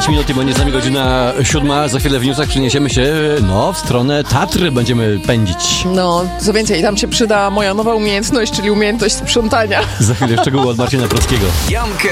5 minut i bo niezami godzina 7. Za chwilę w newsach przeniesiemy się, w stronę Tatry będziemy pędzić. No, co więcej, tam się przyda moja nowa umiejętność, czyli umiejętność sprzątania. Za chwilę szczegóły od Marcina Prockiego.